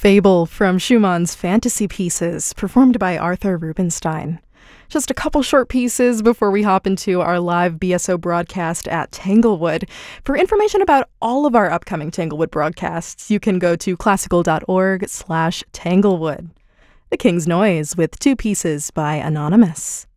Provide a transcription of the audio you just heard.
Fable from Schumann's Fantasy Pieces, performed by Arthur Rubinstein. Just a couple short pieces before we hop into our live BSO broadcast at Tanglewood. For information about all of our upcoming Tanglewood broadcasts, you can go to classical.org/Tanglewood. The King's Noise with two pieces by Anonymous.